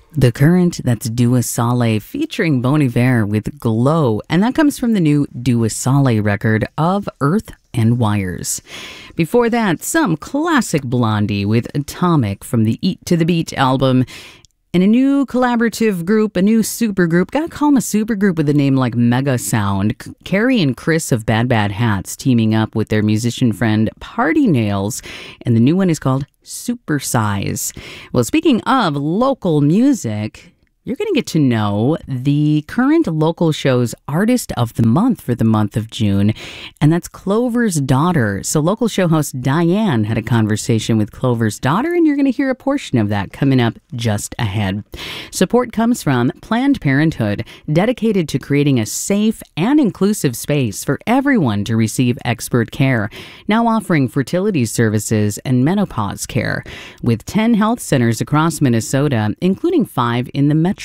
The Current, that's Dua Saleh featuring Bon Iver with Glow, and that comes from the new Dua Saleh record of Earth and Wires. Before that, some classic Blondie with Atomic from the Eat to the Beat album. And a new collaborative group, a new supergroup. Gotta call them a supergroup with a name like Mega Sound. Carrie and Chris of Bad Bad Hats teaming up with their musician friend Party Nails. And the new one is called Supersize. Well, speaking of local music, you're going to get to know the current local show's Artist of the Month for the month of June, and that's Clover's Daughter. So local show host Diane had a conversation with Clover's Daughter, and you're going to hear a portion of that coming up just ahead. Support comes from Planned Parenthood, dedicated to creating a safe and inclusive space for everyone to receive expert care, now offering fertility services and menopause care, with 10 health centers across Minnesota, including 5 in the metro.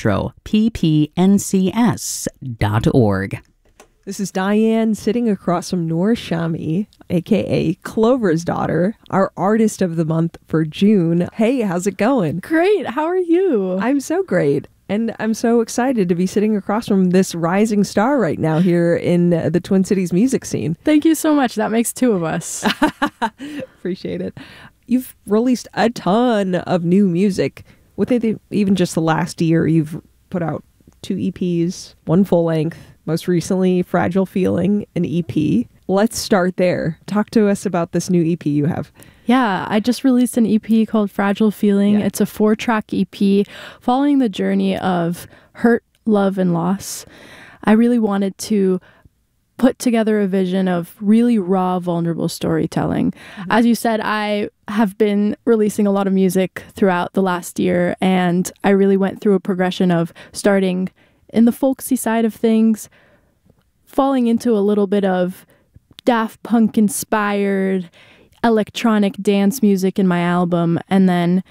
ppncs.org. This is Diane sitting across from Noor Shami, aka Clover's Daughter, our Artist of the Month for June. Hey, how's it going? Great. How are you? I'm so great. And I'm so excited to be sitting across from this rising star right now here in the Twin Cities music scene. Thank you so much. That makes 2 of us. Appreciate it. You've released a ton of new music. Within even just the last year, you've put out 2 EPs, 1 full length, most recently Fragile Feeling, an EP. Let's start there. Talk to us about this new EP you have. Yeah, I just released an EP called Fragile Feeling. Yeah. It's a 4-track EP following the journey of hurt, love, and loss. I really wanted to put together a vision of really raw, vulnerable storytelling. Mm-hmm. As you said, I have been releasing a lot of music throughout the last year, and I really went through a progression of starting in the folksy side of things, falling into a little bit of Daft Punk inspired electronic dance music in my album, and then,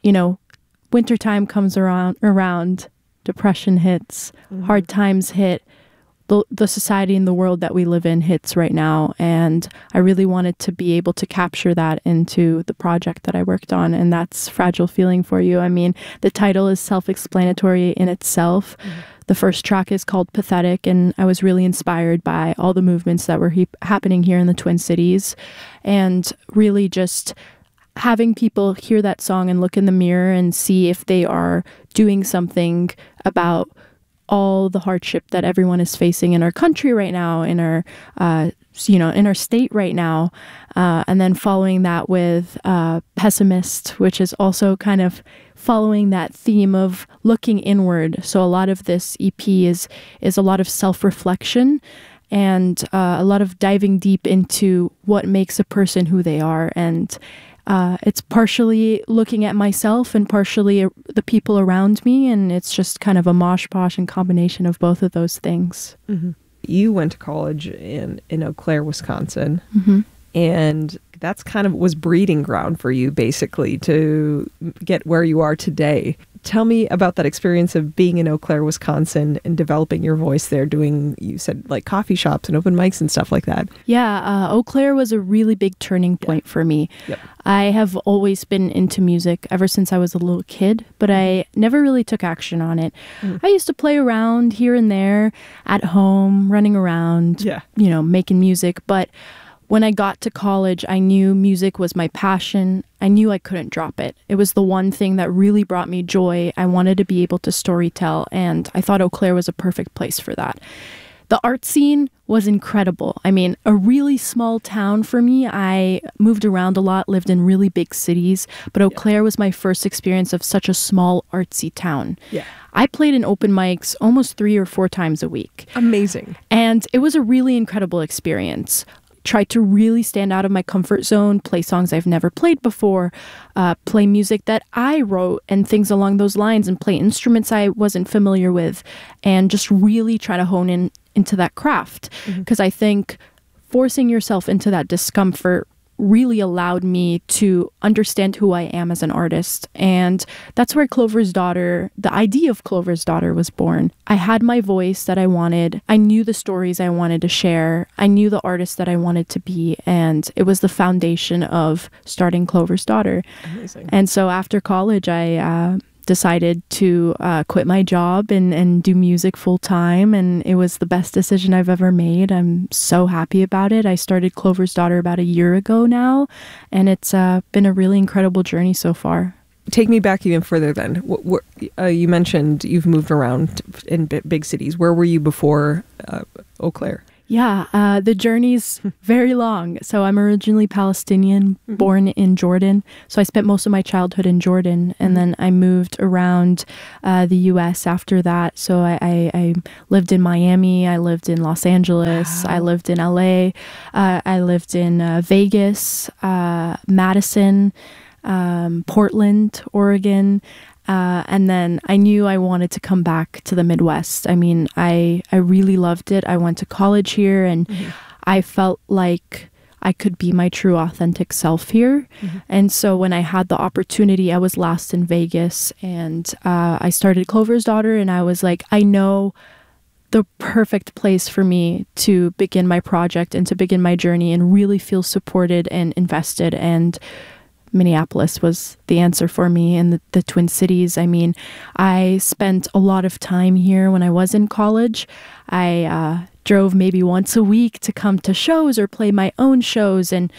wintertime comes around, depression hits, mm-hmm. hard times hit, the society and the world that we live in hits right now, and I really wanted to be able to capture that into the project that I worked on, and that's Fragile Feeling for you. I mean, the title is self-explanatory in itself. Mm-hmm. The first track is called Pathetic, and I was really inspired by all the movements that were happening here in the Twin Cities, and really just having people hear that song and look in the mirror and see if they are doing something about all the hardship that everyone is facing in our country right now, in our, in our state right now. And then following that with Pessimist, which is also kind of following that theme of looking inward. So a lot of this EP is a lot of self-reflection and a lot of diving deep into what makes a person who they are. And it's partially looking at myself and partially the people around me, and it's just kind of a mosh posh and combination of both of those things. Mm-hmm. You went to college in Eau Claire, Wisconsin, mm-hmm. and that's kind of was breeding ground for you, basically, to get where you are today. Tell me about that experience of being in Eau Claire, Wisconsin, and developing your voice there, doing, you said, like coffee shops and open mics and stuff like that. Yeah, Eau Claire was a really big turning point for me. Yep. I have always been into music ever since I was a little kid, but I never really took action on it. I used to play around here and there at home, running around, making music, but when I got to college, I knew music was my passion. I knew I couldn't drop it. It was the one thing that really brought me joy. I wanted to be able to storytell, and I thought Eau Claire was a perfect place for that. The art scene was incredible. I mean, a really small town for me. I moved around a lot, lived in really big cities, but Eau Claire was my first experience of such a small, artsy town. Yeah. I played in open mics almost 3 or 4 times a week. Amazing. And it was a really incredible experience. Tried to really stand out of my comfort zone, play songs I've never played before, play music that I wrote and things along those lines, and play instruments I wasn't familiar with, and just really try to hone into that craft. Because I think forcing yourself into that discomfort really allowed me to understand who I am as an artist. And that's where Clover's Daughter, the idea of Clover's Daughter was born. I had my voice that I wanted. I knew the stories I wanted to share. I knew the artist that I wanted to be. And it was the foundation of starting Clover's Daughter. Amazing. And so after college, I decided to quit my job and do music full time. And it was the best decision I've ever made. I'm so happy about it. I started Clover's Daughter about a year ago now, and it's been a really incredible journey so far. Take me back even further then. You mentioned you've moved around in big cities. Where were you before Eau Claire? Yeah, the journey's very long. So I'm originally Palestinian, born in Jordan. So I spent most of my childhood in Jordan, and then I moved around the U.S. after that. So I lived in Miami, I lived in Los Angeles, I lived in L.A., I lived in Vegas, Madison, Portland, Oregon. And then I knew I wanted to come back to the Midwest. I mean, I really loved it. I went to college here, and I felt like I could be my true authentic self here. And so when I had the opportunity, I was last in Vegas, and I started Clover's Daughter, and I was like, I know the perfect place for me to begin my project and to begin my journey and really feel supported and invested. And Minneapolis was the answer for me, and the Twin Cities. I mean, I spent a lot of time here when I was in college. I drove maybe once a week to come to shows or play my own shows and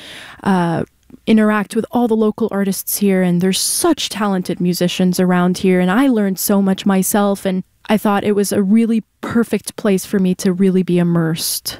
interact with all the local artists here. And there's such talented musicians around here, and I learned so much myself, and I thought it was a really perfect place for me to really be immersed.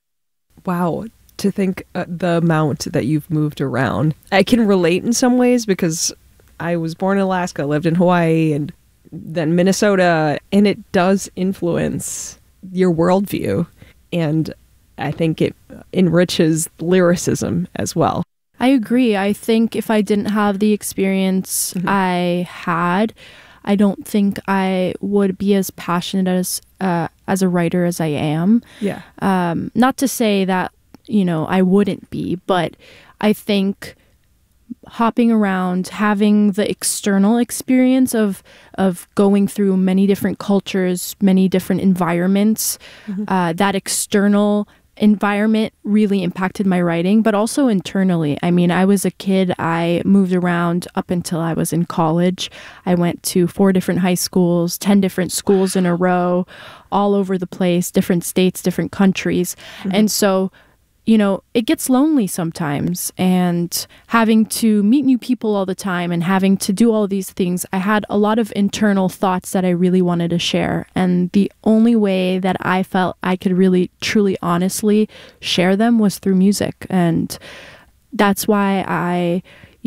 Wow. To think the amount that you've moved around. I can relate in some ways because I was born in Alaska, lived in Hawaii, and then Minnesota, and it does influence your worldview. And I think it enriches lyricism as well. I agree. I think if I didn't have the experience I had, I don't think I would be as passionate as a writer as I am. Yeah. Not to say that I wouldn't be, but I think hopping around, having the external experience of going through many different cultures, many different environments, that external environment really impacted my writing, but also internally. I mean, I was a kid. I moved around up until I was in college. I went to 4 different high schools, 10 different schools in a row, all over the place, different states, different countries. And so it gets lonely sometimes, and having to meet new people all the time and having to do all these things, I had a lot of internal thoughts that I really wanted to share. And the only way that I felt I could really, truly, honestly share them was through music. And that's why I,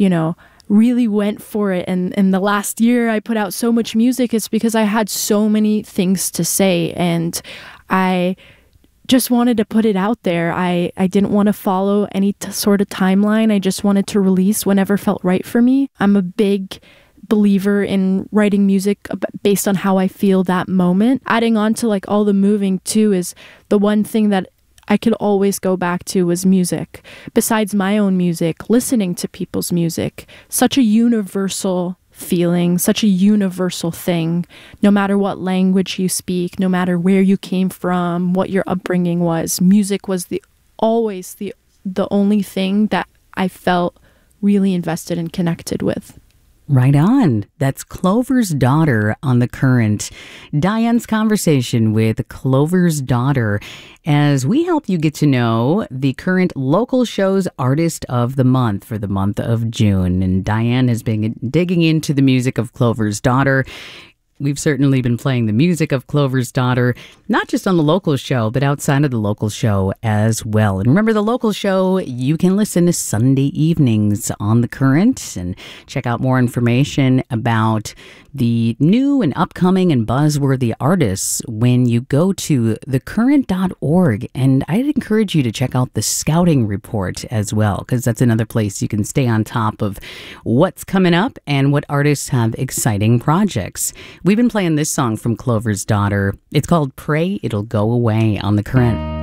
really went for it. And in the last year, I put out so much music is because I had so many things to say, and I just wanted to put it out there. I didn't want to follow any sort of timeline. I just wanted to release whenever felt right for me. I'm a big believer in writing music based on how I feel that moment. Adding on to like all the moving too is the one thing that I could always go back to was music. Besides my own music, listening to people's music, such a universal feeling, such a universal thing. No matter what language you speak, no matter where you came from, what your upbringing was, music was always the only thing that I felt really invested and connected with. Right on. That's Clover's Daughter on The Current. Diane's conversation with Clover's Daughter as we help you get to know the current local show's Artist of the Month for the month of June. And Diane has been digging into the music of Clover's Daughter. We've certainly been playing the music of Clover's Daughter, not just on the local show, but outside of the local show as well. And remember, the local show, you can listen to Sunday evenings on The Current and check out more information about the new and upcoming and buzzworthy artists when you go to thecurrent.org. And I'd encourage you to check out the scouting report as well, because that's another place you can stay on top of what's coming up and what artists have exciting projects. We've been playing this song from Clover's Daughter. It's called Pray It'll Go Away on The Current.